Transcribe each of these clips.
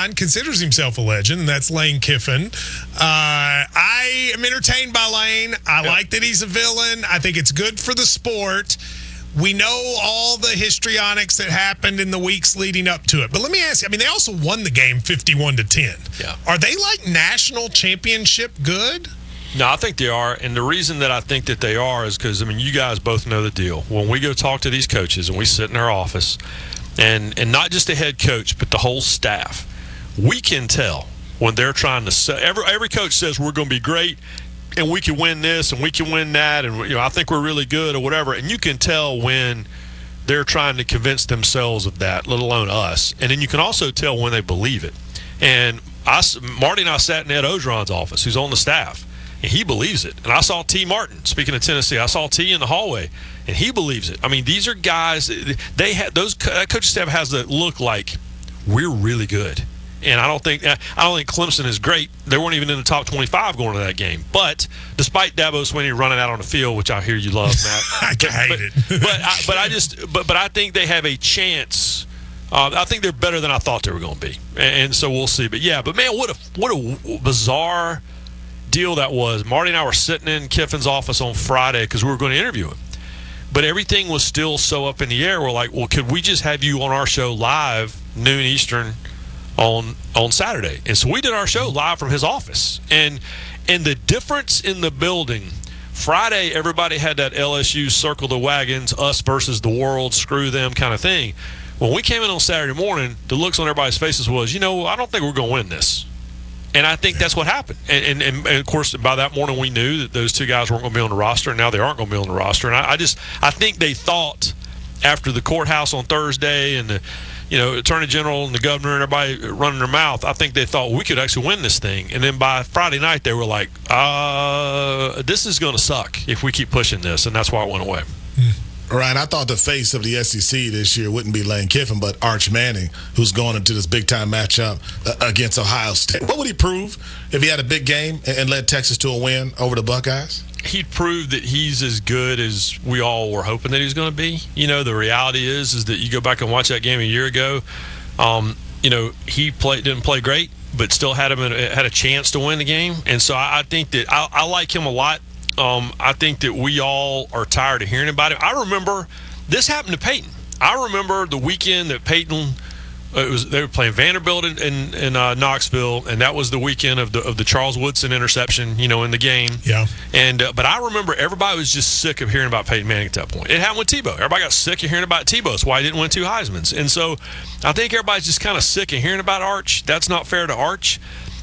line considers himself a legend, and that's Lane Kiffin. I am entertained by Lane. I like that he's a villain. I think it's good for the sport. We know all the histrionics that happened in the weeks leading up to it. But let me ask you, they also won the game 51-10. Yeah. Are they like national championship good? No, I think they are. And the reason that I think that they are is because, you guys both know the deal. When we go talk to these coaches and we sit in their office, and not just the head coach, but the whole staff, we can tell when they're trying to sell. Every coach says we're going to be great, and we can win this, and we can win that, and I think we're really good or whatever. And you can tell when they're trying to convince themselves of that, let alone us. And then you can also tell when they believe it. And Marty and I sat in Ed Ogeron's office, who's on the staff, and he believes it. And I saw T. Martin, speaking of Tennessee, I saw T in the hallway, and he believes it. These are guys, that coaching staff has that look like we're really good. And I don't think Clemson is great. They weren't even in the top 25 going to that game. But despite Dabo Swinney running out on the field, which I hear you love, Matt, I hate it. But I think they have a chance. I think they're better than I thought they were going to be, and so we'll see. But yeah, man, what a bizarre deal that was. Marty and I were sitting in Kiffin's office on Friday because we were going to interview him, but everything was still so up in the air. We're like, well, could we just have you on our show live noon Eastern on Saturday? And so we did our show live from his office, and the difference in the building. Friday, everybody had that LSU circle the wagons, us versus the world, screw them kind of thing. When we came in on Saturday morning, the looks on everybody's faces was, I don't think we're going to win this. And I think that's what happened. And of course, by that morning, we knew that those two guys weren't going to be on the roster, and now they aren't going to be on the roster. And I think they thought after the courthouse on Thursday and the Attorney General and the governor and everybody running their mouth, I think they thought we could actually win this thing. And then by Friday night, they were like, this is going to suck if we keep pushing this. And that's why it went away. Ryan, I thought the face of the SEC this year wouldn't be Lane Kiffin, but Arch Manning, who's going into this big-time matchup against Ohio State. What would he prove if he had a big game and led Texas to a win over the Buckeyes? He'd prove that he's as good as we all were hoping that he was going to be. The reality is that you go back and watch that game a year ago. He didn't play great, but still had a chance to win the game. And so I think that I like him a lot. I think that we all are tired of hearing about him. I remember this happened to Peyton. I remember the weekend that Peyton they were playing Vanderbilt in Knoxville, and that was the weekend of the Charles Woodson interception, in the game. Yeah. And but I remember everybody was just sick of hearing about Peyton Manning at that point. It happened with Tebow. Everybody got sick of hearing about Tebow. That's why he didn't win 2 Heismans. And so I think everybody's just kind of sick of hearing about Arch. That's not fair to Arch.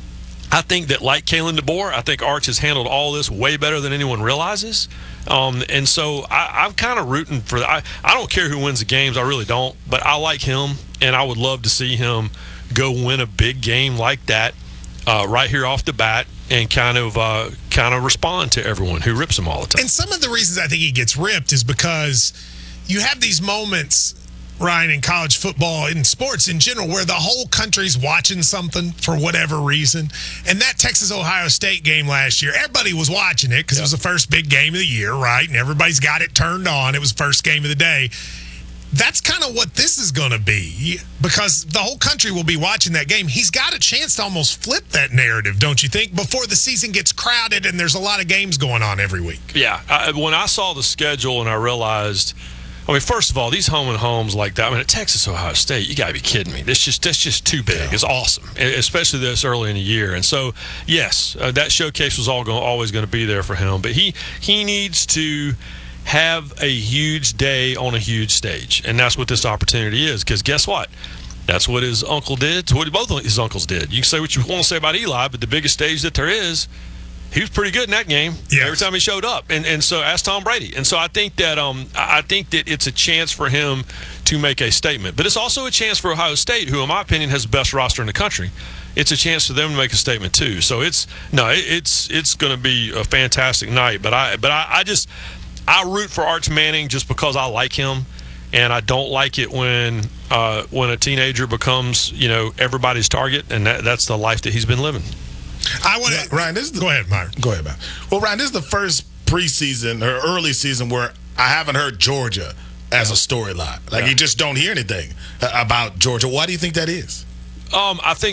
I think that, like Kalen DeBoer, I think Arch has handled all this way better than anyone realizes. And so I'm kind of rooting for that. I don't care who wins the games. I really don't. But I like him, and I would love to see him go win a big game like that right here off the bat and kind of respond to everyone who rips him all the time. And some of the reasons I think he gets ripped is because you have these moments, Ryan, in college football, in sports in general, where the whole country's watching something for whatever reason. And that Texas-Ohio State game last year, everybody was watching it because it was the first big game of the year, right? And everybody's got it turned on. It was first game of the day. That's kind of what this is going to be because the whole country will be watching that game. He's got a chance to almost flip that narrative, don't you think, before the season gets crowded and there's a lot of games going on every week. Yeah. When I saw the schedule and I realized – first of all, these home and homes like that. At Texas, Ohio State, you got to be kidding me. That's just too big. Yeah. It's awesome, especially this early in the year. And so, yes, that showcase was always going to be there for him. But he needs to have a huge day on a huge stage, and that's what this opportunity is. Because guess what? That's what his uncle did. It's what both his uncles did. You can say what you want to say about Eli, but the biggest stage that there is. He was pretty good in that game every time he showed up, and so ask Tom Brady. And so I think that it's a chance for him to make a statement, but it's also a chance for Ohio State, who, in my opinion, has the best roster in the country. It's a chance for them to make a statement too. So it's going to be a fantastic night. But I root for Arch Manning just because I like him, and I don't like it when a teenager becomes everybody's target, and that's the life that he's been living. Ryan, go ahead, Myron. Go ahead, man. Well, Ryan, this is the first preseason or early season where I haven't heard Georgia as a storyline. You just don't hear anything about Georgia. Why do you think that is? I think